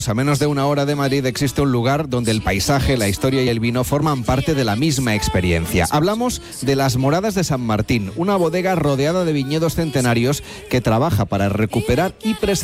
A menos de una hora de Madrid existe un lugar donde el paisaje, la historia y el vino forman parte de la misma experiencia. Hablamos de las Moradas de San Martín, una bodega rodeada de viñedos centenarios que trabaja para recuperar y preservar